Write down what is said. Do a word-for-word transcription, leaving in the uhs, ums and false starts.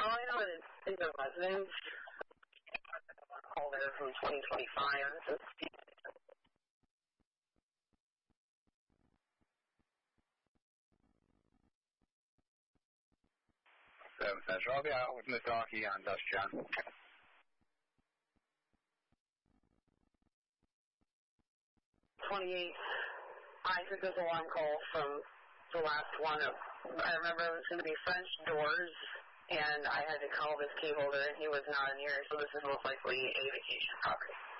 All I know is it's a residence. Call there from twenty twenty-five. This is seven Central. I'll be out with Miss Rocky on Dutch John. twenty-eight. I took this alarm call from the last one. I remember it was going to be French doors, and I had to call this key holder, and he was not in here, so this is most likely a vacation property.